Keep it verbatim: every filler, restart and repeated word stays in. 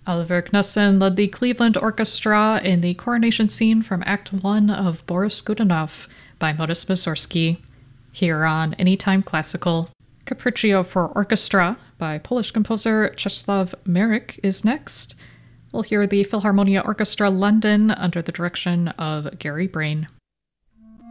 Oliver Knussen led the Cleveland Orchestra in the coronation scene from Act One of Boris Godunov by Modest Mussorgsky. Here on Anytime Classical, Capriccio for Orchestra by Polish composer Czesław Marek is next. We'll hear the Philharmonia Orchestra London under the direction of Gary Brain.